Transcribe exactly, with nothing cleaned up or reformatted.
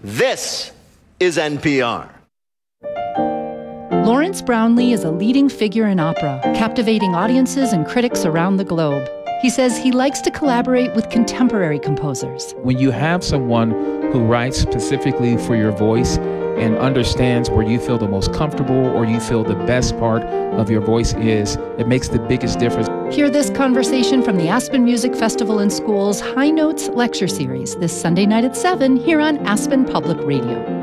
This is N P R. Lawrence Brownlee is a leading figure in opera, captivating audiences and critics around the globe. He says he likes to collaborate with contemporary composers. When you have someone who writes specifically for your voice and understands where you feel the most comfortable or you feel the best part of your voice is, it makes the biggest difference. Hear this conversation from the Aspen Music Festival in School's High Notes lecture series this Sunday night at seven here on Aspen Public Radio.